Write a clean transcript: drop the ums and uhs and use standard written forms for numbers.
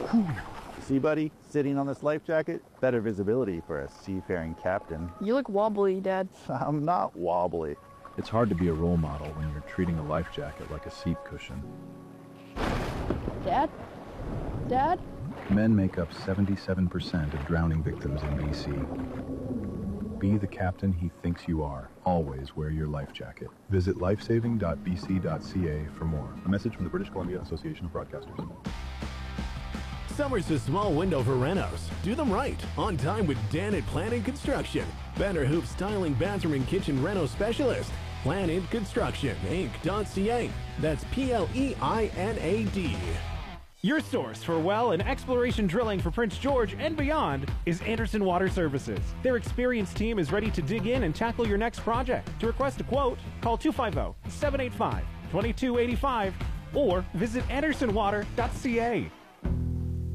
See, buddy, sitting on this life jacket, better visibility for a seafaring captain. You look wobbly, Dad. I'm not wobbly. It's hard to be a role model when you're treating a life jacket like a seat cushion. Dad? Dad? Men make up 77% of drowning victims in BC. Be the captain he thinks you are. Always wear your life jacket. Visit lifesaving.bc.ca for more. A message from the British Columbia Association of Broadcasters. Summer's a small window for renos. Do them right, on time with Danit Planning Construction. Better Hoop Styling Bathroom and Kitchen Reno Specialist. Planning Construction, Inc.ca. That's PLEINAD. Your source for well and exploration drilling for Prince George and beyond is Anderson Water Services. Their experienced team is ready to dig in and tackle your next project. To request a quote, call 250-785-2285 or visit andersonwater.ca.